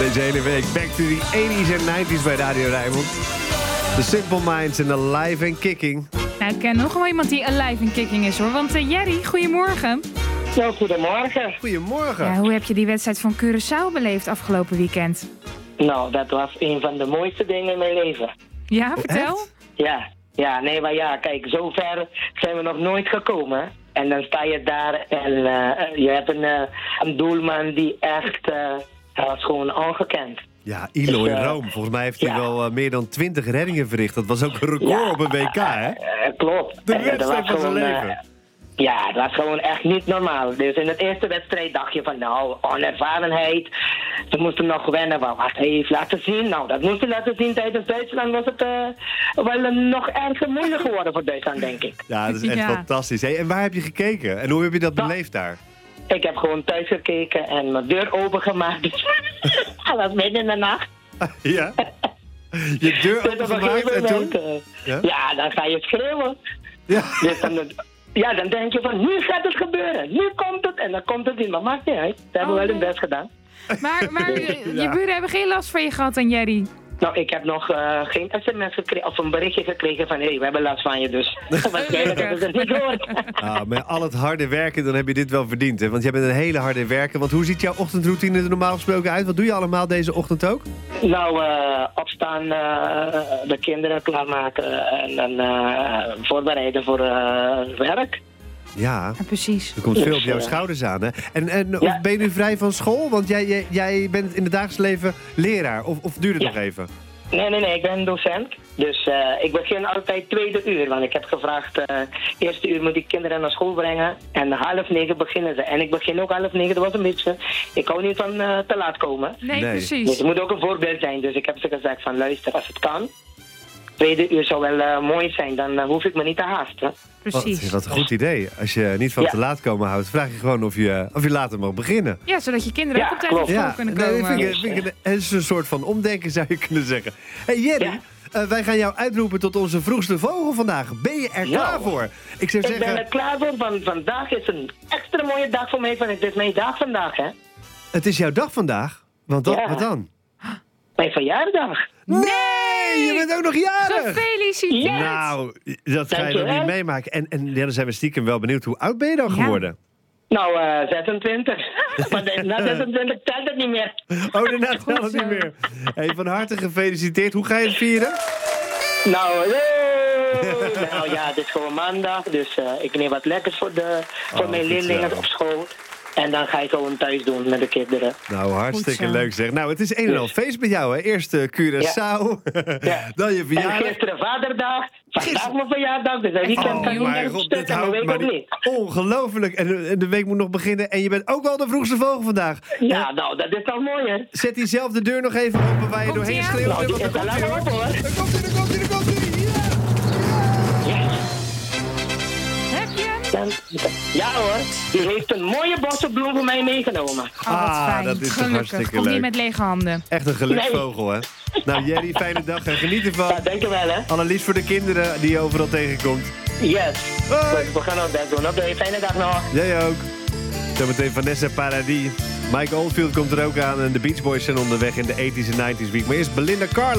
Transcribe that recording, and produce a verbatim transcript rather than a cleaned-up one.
Deze hele week back to the eighties en nineties bij Radio Rijnmond. The Simple Minds en Alive and Kicking. Nou, ik ken nog wel iemand die alive and kicking is, hoor. Want uh, Jerry, goedemorgen. Ja, goedemorgen. Goedemorgen. Ja, hoe heb je die wedstrijd van Curaçao beleefd afgelopen weekend? Nou, dat was een van de mooiste dingen in mijn leven. Ja, vertel. Echt? Ja, ja, nee, maar ja, kijk, zover zijn we nog nooit gekomen. En dan sta je daar en uh, je hebt een, uh, een doelman die echt, uh, hij was gewoon ongekend. Ja, Ilo in Dus, uh, Rome. Volgens mij heeft hij ja. wel uh, meer dan twintig reddingen verricht. Dat was ook een record Ja, op een W K, hè? Uh, klopt. De En, uh, dat wedstrijd van zijn gewoon, uh, leven. Ja, het was gewoon echt niet normaal. Dus in de eerste wedstrijd dacht je van, nou, onervarenheid. Ze moesten nog wennen wat hij heeft laten zien. Nou, dat moest hij laten zien tijdens Duitsland. Was het uh, wel uh, nog erg moeilijk geworden voor Duitsland, denk ik. Ja, dat is echt Ja. fantastisch. Hey, en waar heb je gekeken? En hoe heb je dat Nou, beleefd daar? Ik heb gewoon thuis gekeken en mijn deur opengemaakt. Hij was midden in de nacht. Ja? Je deur Dus op een opengemaakt gegeven en moment, toen? uh, Ja? ja, dan ga je schreeuwen. Ja. Dus dan, ja, dan denk je van, nu gaat het gebeuren. Nu komt het en dan komt het niet. Maar maakt niet uit. Ze hebben Oh, wel hun nee. best gedaan. Maar, maar uh, je Ja. buren hebben geen last van je gehad, en Jerry. Nou, ik heb nog uh, geen sms gekregen of een berichtje gekregen van, hé, hey, we hebben last van je, dus waarschijnlijk hebben ze het niet gehoord. Ah, met al het harde werken, dan heb je dit wel verdiend, hè? Want jij bent een hele harde werker. Want hoe ziet jouw ochtendroutine er normaal gesproken uit? Wat doe je allemaal deze ochtend ook? Nou, uh, opstaan, uh, de kinderen klaarmaken en dan uh, voorbereiden voor uh, werk. Ja, Ja, precies. er komt veel op Dus, jouw uh, schouders aan, hè? En, en of Ja. ben je nu vrij van school? Want jij, jij, jij bent in het dagelijks leven leraar. Of, of duurt het Ja. nog even? Nee, nee, nee, ik ben docent. Dus uh, ik begin altijd tweede uur, want ik heb gevraagd, uh, eerste uur moet ik kinderen naar school brengen. En half negen beginnen ze. En ik begin ook half negen, dat was een beetje, ik hou niet van uh, te laat komen. Nee, Nee. Dus precies. het moet ook een voorbeeld zijn. Dus ik heb ze gezegd van, luister, als het kan, tweede uur zou wel uh, mooi zijn, dan uh, hoef ik me niet te haasten. Precies. Wat, wat een goed idee. Als je niet van Ja. te laat komen houdt, vraag je gewoon of je, of je later mag beginnen. Ja, zodat je kinderen Ja, ook op tijd op klopt. school kunnen nee, komen. vind ik, vind ik een, het is een soort van omdenken, zou je kunnen zeggen. Hey Jerry, Ja. uh, wij gaan jou uitroepen tot onze vroegste vogel vandaag. Ben je er Ja. klaar voor? Ik zou Ik zeggen... ben er klaar voor, want vandaag is een extra mooie dag voor mij, want het is mijn dag vandaag, hè. Het is jouw dag vandaag. Want dan, Ja. wat dan? Mijn verjaardag. Nee, je bent ook nog jarig! Gefeliciteerd. Ja. Nou, dat ga je nog Dankjewel. niet meemaken. En, en ja, dan zijn we stiekem wel benieuwd. Hoe oud ben je dan Ja. geworden? Nou, uh, zesentwintig. Maar de- na zesentwintig telt het niet meer. Oh, daarna telt het zo. niet meer. Hey, van harte gefeliciteerd. Hoe ga je het vieren? Nou, hey. Nou ja, het is gewoon maandag, dus uh, ik neem wat lekkers voor, de, voor Oh, mijn goed leerlingen zo. op school. En dan ga ik gewoon thuis doen met de kinderen. Nou, hartstikke Goed zo. leuk zeg. Nou, het is een en al feest met jou, hè? Eerst uh, Curaçao, Ja. dan je En verjaardag. gisteren vaderdag, vandaag Gisteren- mijn verjaardag, dus dat weekend Oh, kan niet mijn meer god, stuk dit en de houdt week maar ook niet. niet. Ongelooflijk. En de, en de week moet nog beginnen. En je bent ook wel de vroegste vogel vandaag. Ja, nou, dat is toch mooi, hè? Zet diezelfde deur nog even open waar je Komt doorheen ie aan? schreeuwt. Nou, die Want is dan al komt lang hij, op, hoor. Daar komt hij, daar komt hij, daar komt hij. Ja! Heb je hem? Dan, ja hoor, die heeft een mooie bossenbloem voor mij meegenomen. Oh, wat Ah, fijn. dat is toch Gelukkig. hartstikke Kom leuk. niet met lege handen. Echt een geluksvogel, hè? Nou, Jerry, fijne dag en geniet ervan. Ja, dankjewel, hè. Allerliefst voor de kinderen die je overal tegenkomt. Yes. Hoi. We gaan ook best doen. Oké, fijne dag nog. Jij ook. Zometeen Vanessa Paradis. Mike Oldfield komt er ook aan en de Beach Boys zijn onderweg in de eighties en nineties week. Maar eerst Belinda Carlisle.